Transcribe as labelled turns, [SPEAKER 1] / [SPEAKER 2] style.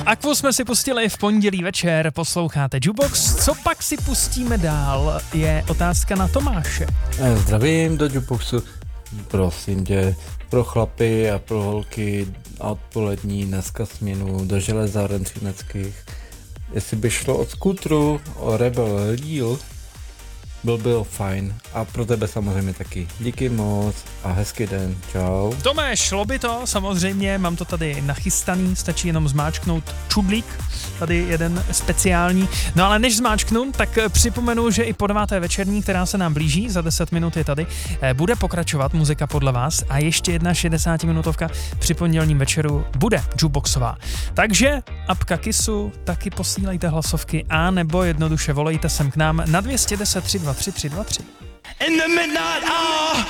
[SPEAKER 1] Aquu jsme si pustili v pondělí večer, posloucháte Jukebox. Co pak si pustíme dál, je otázka na Tomáše.
[SPEAKER 2] Zdravím do Jukeboxu, prosím tě, pro chlapy a pro holky odpolední dneska směnu do železáren třineckých. Jestli by šlo od skutru, o Rebel Real, byl fajn. A pro tebe samozřejmě taky. Díky moc a hezký den. Čau.
[SPEAKER 1] Tome, šlo by to, samozřejmě, mám to tady nachystaný, stačí jenom zmáčknout čudlík, tady jeden speciální. No ale než zmáčknu, tak připomenu, že i po 9. večerní, která se nám blíží, za 10 minut je tady, bude pokračovat muzika podle vás a ještě jedna 60-minutovka při pondělním večeru bude jukeboxová. Takže apka Kissu, taky posílejte hlasovky a nebo jednoduše volejte sem k nám na 210 323 323.